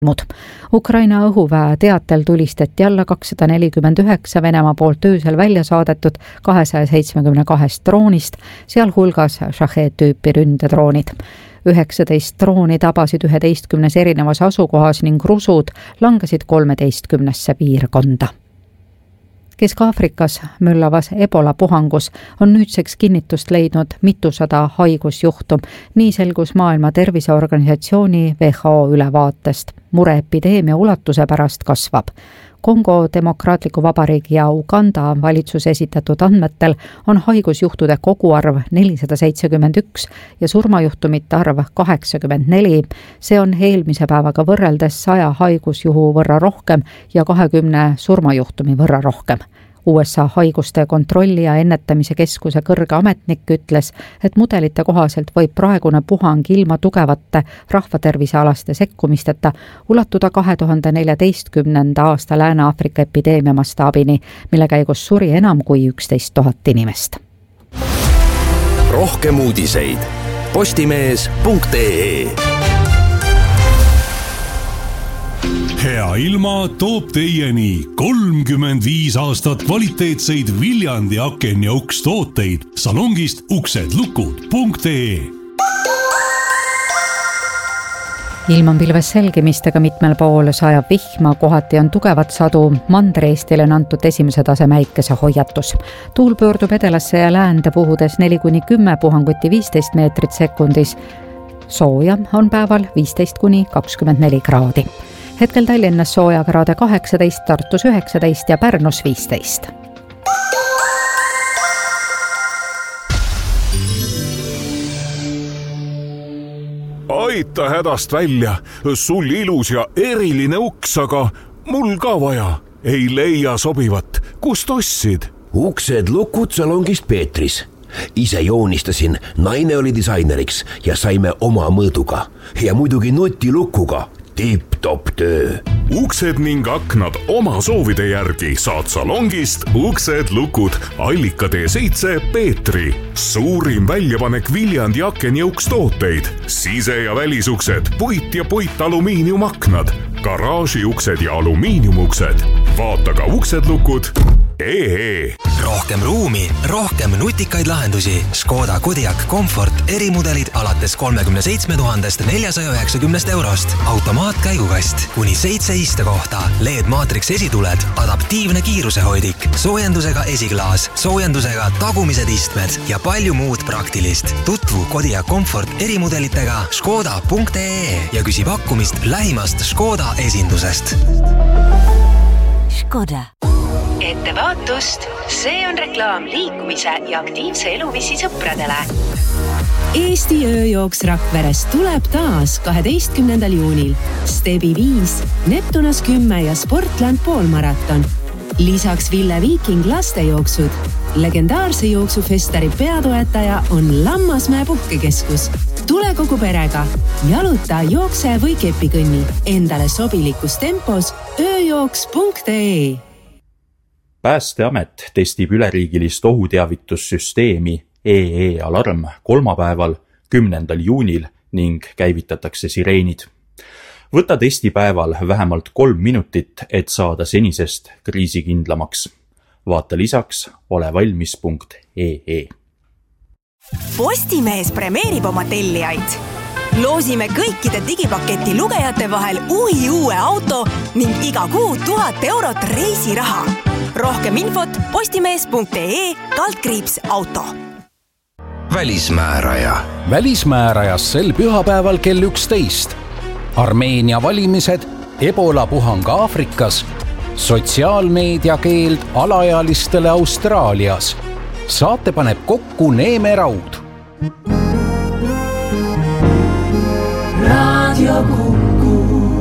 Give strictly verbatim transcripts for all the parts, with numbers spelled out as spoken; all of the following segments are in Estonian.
Ukraina õhuväe teatel tulistati alla kakssada nelikümmend üheksa Venemaa poolt öösel välja saadetud kahesaja seitsmekümne kahest droonist, sealhulgas Shahed tüüpi ründedroonid. üheksateist drooni tabasid üheteistkümnes erinevas asukohas ning rusud langesid kolmeteistkümnesse piirkonda. Kesk-Aafrikas möllavas Ebola puhangus on nüüdseks kinnitust leidnud mitusada haigusjuhtu, nii selgus Maailma Terviseorganisatsiooni W H O ülevaatest. Mure epideemia ulatuse pärast kasvab. Kongo Demokraatliku Vabariigi ja Uganda valitsuse esitatud andmetel on haigusjuhtude koguarv nelisada seitsekümmend üks ja surmajuhtumite arv kaheksakümmend neli. See on eelmise päevaga võrreldes saja haigusjuhu võrra rohkem ja kahekümne surmajuhtumi võrra rohkem. U S A haiguste kontrolli ja ennetamise keskuse kõrge ametnik ütles, et mudelite kohaselt võib praegune puhang ilma tugevate rahvatervisealaste sekkumisteta ulatuda kahe tuhande neljateistkümnenda aasta Lääne-Aafrika epideemia mastaabini, mille käigus suri enam kui üksteist tuhat inimest. Rohkem uudiseid postimees punkt ee. Hea ilma toob teieni kolmkümmend viis aastat kvaliteetseid Viljandi aken ja uks tooteid salongist uksedlukud punkt ee. Ilm on pilves selgimistega mitmel pool, sajab vihma, kohati on tugevat sadu, Mandri-Eestile on antud esimese taseme äikese hoiatus. Tuul pöördub edelasse ja läände puhudes neli kuni kümme, puhanguti viisteist meetrit sekundis. Sooja on päeval viisteist kuni kakskümmend neli kraadi. Hetkel Tallinnas sooja kraade kaheksateist, Tartus üheksateist ja Pärnus viisteist. Aita hädast välja, sul ilus ja eriline uks, aga mul ka vaja. Ei leia sobivat, kust ostsid? Uksed lukud salongist Peetris. Ise joonistasin, naine oli disaineriks ja saime oma mõõduga. Ja muidugi nutilukuga. Tip-top töö. Uksed ning aknad oma soovide järgi saad salongist Uksed lukud Allika tee seitse Peetri. Suurim väljapanek Viljandi aken ja uks tooteid. Sise- ja välisuksed, puit ja puit alumiiniumaknad, garaažiuksed ja alumiiniumuksed. Vaata ka uksedlukud. Ee. Rohkem ruumi, rohkem nutikaid lahendusi. Škoda Kodiaq Comfort erimudelid alates kolmekümne seitsme tuhandest neljasaja üheksakümnest eurost. Automaatkäigukast, kuni seitse istekohta, L E D Matrix esituled, adaptiivne kiirusehoidik, soojendusega esiklaas, soojendusega tagumised istmed ja palju muud praktilist. Tutvu Kodiaq Comfort erimudelitega škoda punkt ee ja küsi pakkumist lähimast Škoda esindusest. Škoda. Ettevaatust, see on reklaam liikumise ja aktiivse eluviisi sõpradele. Eesti ööjooks Rakveres tuleb taas kaheteistkümnendal juunil. Stebi viis, Neptunas kümme ja Sportland poolmaraton. Lisaks Ville Viiking lastejooksud. Legendaarse jooksufestari peatoetaja on Lammasmäe puhkekeskus. Tule kogu perega. Jaluta, jookse või kepikõnni. Endale sobilikus tempos ööjooks punkt ee. Päästeamet testib üleriigilist ohuteavitussüsteemi E E-alarm kolmapäeval, kümnendal juunil ning käivitatakse sireenid. Võta testipäeval vähemalt kolm minutit, et saada senisest kriisikindlamaks. Vaata lisaks olevalmis punkt ee. Postimees premeerib oma tellijaid. Loosime kõikide digipaketi lugejate vahel uhi uue auto ning iga kuu tuhat eurot reisiraha. Rohkem infot postimees punkt ee kaldkriips auto. Välismääraja. Välismäärajas sel pühapäeval kell üksteist. Armeenia valimised, Ebola puhang Aafrikas, sotsiaalmeedia keeld alaealistele Austraalias. Saate paneb kokku Neeme Raud. Radio Kuku.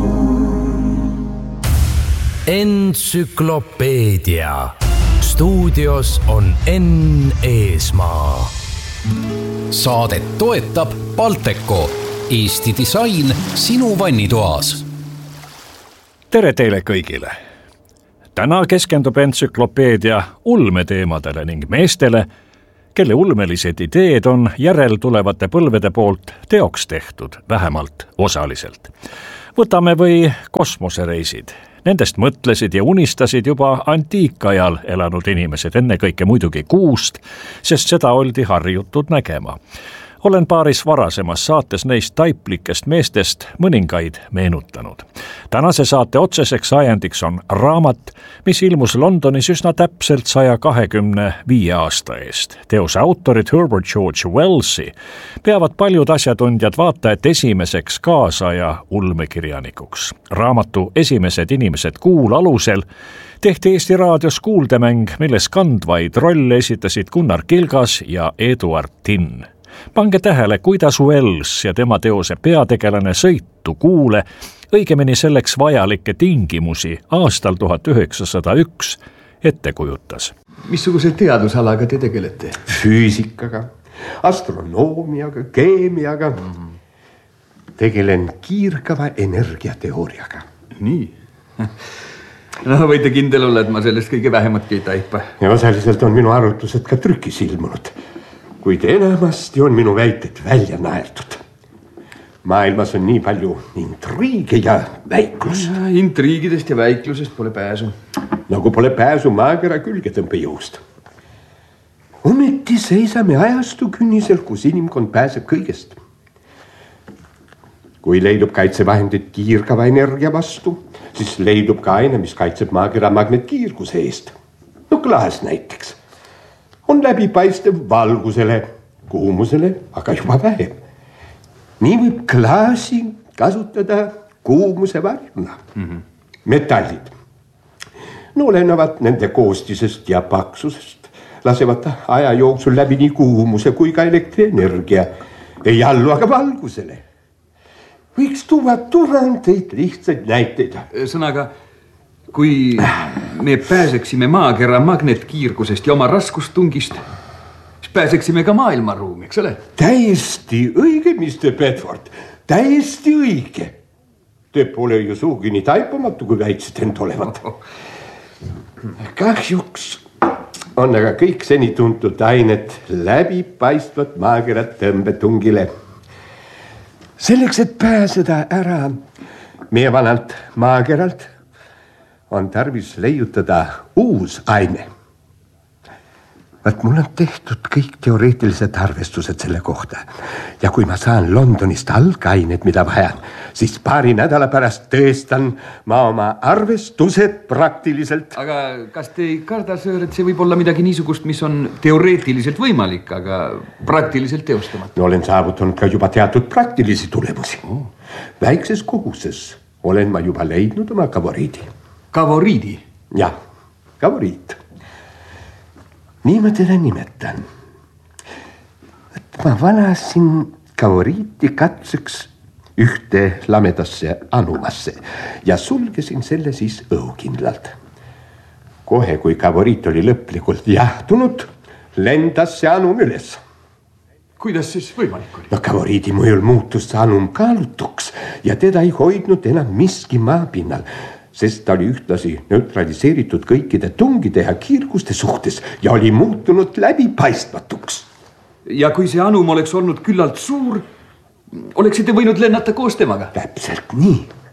Entsüklopeedia. Stuudios on Enn Eesmaa. Saadet toetab Balteco, Eesti disain sinu vannitoas. Tere teile kõigile! Täna keskendub entsüklopeedia ulmeteemadele ning meestele, kelle ulmelised ideed on järeltulevate põlvede poolt teoks tehtud, vähemalt osaliselt. Võtame või kosmosereisid. Nendest mõtlesid ja unistasid juba antiikajal elanud inimesed, ennekõike muidugi kuust, sest seda oldi harjutud nägema. Olen paaris varasemas saates neist taiplikest meestest mõningaid meenutanud. Tänase saate otseseks ajendiks on raamat, mis ilmus Londonis üsna täpselt saja kahekümne viie aasta eest. Teose autorid Herbert George Wellsi peavad paljud asjatundjad vaata et esimeseks kaasaja ulmekirjanikuks. Raamatu Esimesed inimesed kuul alusel tehti Eesti Raadios kuuldemäng, milles kandvaid rolle esitasid Gunnar Kilgas ja Eduard Tinn. Pange tähele, kuidas Wells ja tema teose peategelane sõitu kuule, õigemini selleks vajalikke tingimusi aastal tuhat üheksasada üks ette kujutas. Missuguse teadusalaga te tegelete? Füüsikaga, astronoomiaga, keemiaga. Tegelen kiirgava energiateooriaga. Nii. No võite kindel olla, et ma sellest kõige vähematki ei taipa. Ja osaliselt on minu arvutused ka trükis ilmunud. Kuid enamasti on minu väited välja naerdud. Maailmas on nii palju intriige ja väiklust. Ja, intriigidest ja väiklusest pole pääsu. Nagu pole pääsu maakera külgetõmbejõust. Ometi seisame ajastu künnisel, kus inimkond pääseb kõigest. Kui leidub kaitsevahendid kiirgava energia vastu, siis leidub ka aine, mis kaitseb maakera magnetkiirguse eest. No klaas näiteks. On läbipaistev valgusele, kuumusele, aga juba vähem. Nii võib klaasi kasutada kuumuse varjuna. Mm-hmm. Metallid. No olenevad nende koostisest ja paksusest. Lasevad aja jooksul läbi nii kuumuse kui ka elektrienergia. Ei allu aga valgusele. Võiks tuua tuhandeid lihtsaid näiteid. Sõnaga, kui me pääseksime maakera magnetkiirgusest ja oma raskustungist, siis pääseksime ka maailmaruumi, eks ole? Täiesti õige, mister Bedford. Täiesti õige. Te pole ju suugi nii taipamatu, kui väitsid end olevat. Kahjuks on aga kõik seni tuntud ained läbipaistvad maakera tõmbetungile. Selleks, et pääseda ära meie vanalt maakeralt, on tarvis leiutada uus aine. Vaat mul on tehtud kõik teoreetilised arvestused selle kohta. Ja kui ma saan Londonist algained, mida vajan, siis paari nädala pärast tõestan ma oma arvestused praktiliselt. Aga kas te ei karda, sõõr, et see võib olla midagi niisugust, mis on teoreetiliselt võimalik, aga praktiliselt teostamata? No olen saavutanud ka juba teatud praktilisi tulemusi. Oh. Väikses koguses olen ma juba leidnud oma kavoriidi. Kavoriidi? Jah, kavoriid. Nii ma teda nimetan. Et ma valasin kavoriiti katseks ühte lamedasse anumasse ja sulgesin selle siis õhukindlalt. Kohe, kui kavoriit oli lõplikult jahtunud, lendas see anum üles. Kuidas siis võimalik oli? No kavoriidi mõjul muutus see anum kaalutuks ja teda ei hoidnud enam miski maapinnal, sest ta oli ühtlasi neutraliseeritud kõikide tungide ja kiirguste suhtes ja oli muutunud läbipaistmatuks. Ja kui see anum oleks olnud küllalt suur, oleksite võinud lennata koos temaga? Täpselt nii.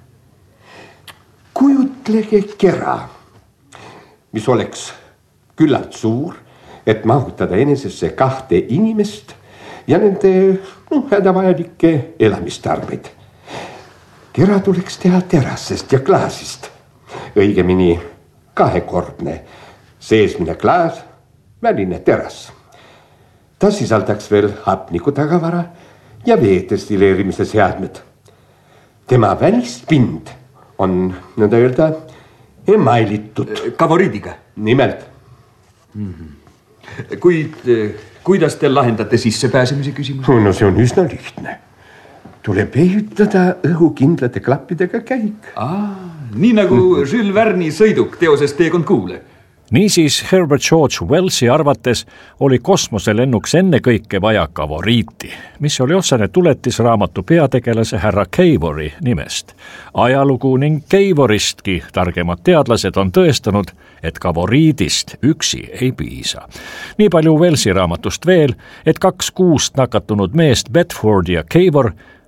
Kujutlege kera, mis oleks küllalt suur, et mahutada enesesse kahte inimest ja nende no, hädavajalikke elamistarbeid. Kera tuleks teha terasest ja klaasist. Õigemini kahekordne, seesmine klaas, väline teras. Ta sisaldaks veel hapniku tagavara ja vee destilleerimise seadmed. Tema välispind on nõnda öelda emailitud. Kavoriidiga? Nimelt. Mm-hmm. Kuid kuidas te lahendate sissepääsemise küsimus? No see on üsna lihtne. Tuleb ehitada õhukindlate klappidega käik. Ah, nii nagu Jules Verne'i sõiduk teoses Teekond kuule. Niisiis Herbert George Wellsi arvates oli kosmoselennuks ennekõike vaja kavoriiti, mis oli otsene tuletis raamatu peategelase härra Cavori nimest. Ajalugu ning Cavoristki targemad teadlased on tõestanud, et kavoriidist üksi ei piisa. Nii palju Wellsi raamatust veel, et kaks kuust nakatunud meest Bedford ja Cavor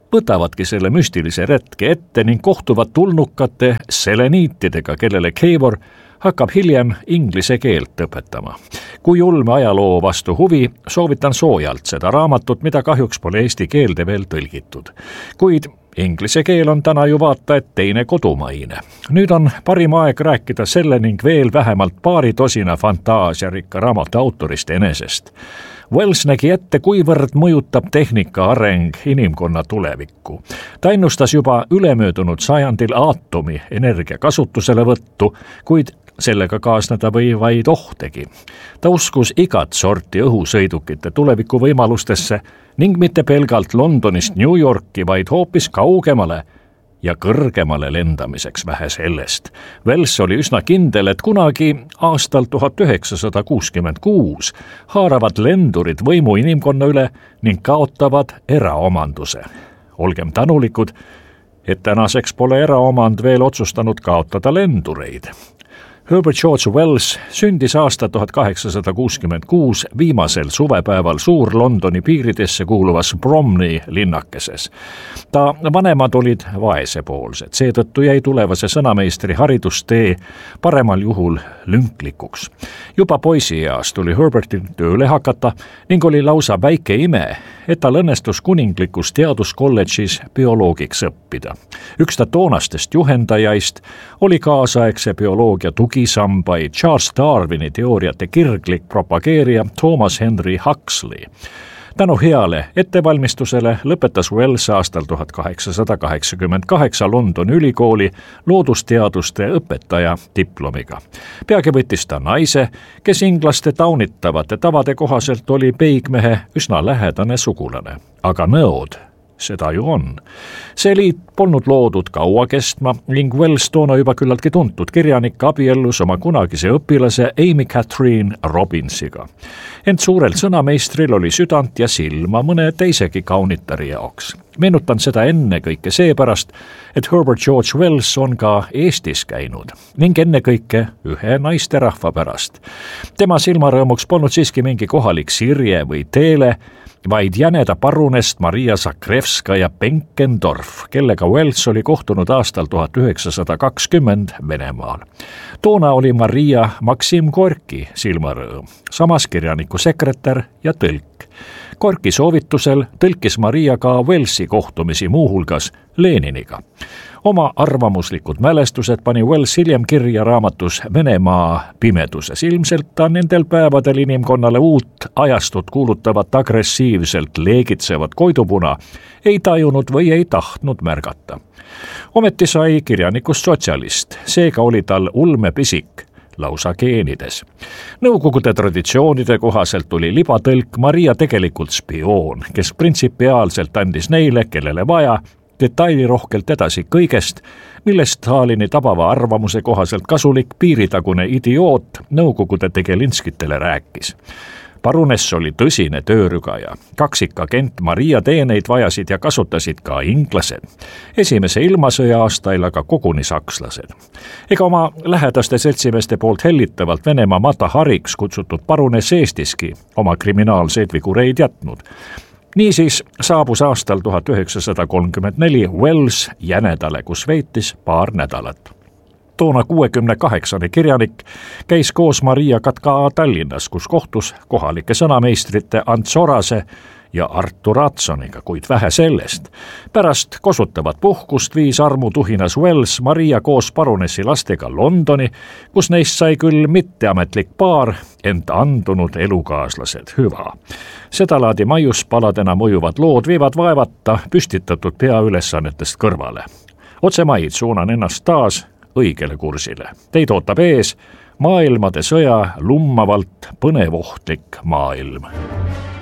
võtavadki selle müstilise retke ette ning kohtuvad tulnukate seleniitidega, kellele Keivor hakkab hiljem inglise keelt õpetama. Kui ulme ajaloo vastu huvi, soovitan soojalt seda raamatut, mida kahjuks pole eesti keelde veel tõlgitud. Kuid inglise keel on täna ju vaata et teine kodumaine. Nüüd on parim aeg rääkida selle ning veel vähemalt paari tosina fantaasiarikka raamatu autorist enesest. Wells nägi ette, kuivõrd mõjutab tehnika areng inimkonna tulevikku. Ta ennustas juba ülemöödunud sajandil aatomi energia kasutusele võttu, kuid sellega kaasneda võivaid ohtegi. Ta uskus igat sorti õhusõidukite tuleviku võimalustesse ning mitte pelgalt Londonist New Yorki, vaid hoopis kaugemale ja kõrgemale lendamiseks vähe sellest. Wells oli üsna kindel, et kunagi aastal tuhat üheksasada kuuskümmend kuus haaravad lendurid võimu inimkonna üle ning kaotavad eraomanduse. Olgem tänulikud, et tänaseks pole eraomand veel otsustanud kaotada lendureid. Herbert George Wells sündis aasta tuhat kaheksasada kuuskümmend kuus viimasel suvepäeval Suur-Londoni piiridesse kuuluvas Bromley linnakeses. Ta vanemad olid vaesepoolsed, seetõttu jäi tulevase sõnameistri haridustee paremal juhul lünklikuks. Juba poisieas tuli Herbertil tööle hakata ning oli lausa väike ime, et tal õnnestus kuninglikus teaduskolledžis bioloogiks õppida. Üks ta toonastest juhendajaist oli kaasaegse bioloogia tugisambaid Charles Darwini teooriate kirglik propageerija Thomas Henry Huxley. Tänu heale ettevalmistusele lõpetas Wells aastal tuhat kaheksasada kaheksakümmend kaheksa Londoni ülikooli loodusteaduste õpetaja diplomiga. Peagi võttis ta naise, kes inglaste taunitavate tavade kohaselt oli peigmehe üsna lähedane sugulane, aga nõod seda ju on. See liit polnud loodud kaua kestma ning Wells, toona juba küllaltki tuntud kirjanik, abiellus oma kunagise õpilase Amy Catherine Robbinsiga. Ent suurel sõnameistril oli südant ja silma mõne teisegi kaunitari jaoks. Meenutan seda enne kõike seepärast, et Herbert George Wells on ka Eestis käinud ning ennekõike ühe naisterahva pärast. Tema silmarõõmuks polnud siiski mingi kohalik Sirje või Teele, vaid jäneda parunest Maria Zakrevskaja Benkendorf, kellega Wells oli kohtunud aastal tuhat üheksasada kakskümmend Venemaal. Toona oli Maria Maksim Gorki silmarõõm, samas kirjaniku sekretär ja tõlk. Gorki soovitusel tõlkis Maria ka Wellsi kohtumisi muuhulgas Leniniga. Oma arvamuslikud mälestused pani Wells hiljem kirja raamatus Venemaa pimeduses. Ilmselt ta nendel päevadel inimkonnale uut ajastut kuulutavat agressiivselt leegitsevat koidupuna ei tajunud või ei tahtnud märgata. Ometi sai kirjanikust sotsialist, seega oli tal ulmepisik lausa geenides. Nõukogude traditsioonide kohaselt oli libatõlk Maria tegelikult spioon, kes printsipiaalselt andis neile, kellele vaja, detailirohkelt edasi kõigest, millest Stalini tabava arvamuse kohaselt kasulik piiritagune idioot Nõukogude tegelinskitele rääkis. Paruness oli tõsine töörügaja. Kaksikagent Maria teeneid vajasid ja kasutasid ka inglased. Esimese ilmasõja aastail aga koguni sakslased. Ega oma lähedaste seltsimeeste poolt hellitavalt Venemaa Mata Hariks kutsutud paruness Eestiski oma kriminaalseid vigureid jätnud. Niisiis saabus aastal tuhat üheksasada kolmkümmend neli Wells Jänedale, kus veetis paar nädalat. Toona kuuekümne kaheksane kirjanik käis koos Mariaga ka Tallinnas, kus kohtus kohalike sõnameistrite Ants Orase ja Artur Atsoniga, kuid vähe sellest. Pärast kosutavat puhkust viis armutuhinas Wells Maria koos parunessi lastega Londoni, kus neist sai küll mitteametlik paar, ent andunud elukaaslased hüva. Sedalaadi maiuspaladena mõjuvad lood viivad vaevata püstitatud peaülesannetest kõrvale. Otsemaid suunan ennast taas õigele kursile. Teid ootab ees maailmade sõja lummavalt põnevohtlik maailm.